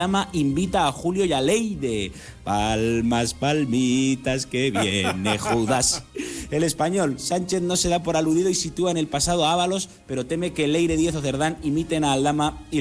Aldama invita a Julio y a Leire. Palmas, palmitas, que viene Judas. El español, Sánchez no se da por aludido y sitúa en el pasado a Ábalos, pero teme que Leire, Díez o Cerdán imiten a Aldama y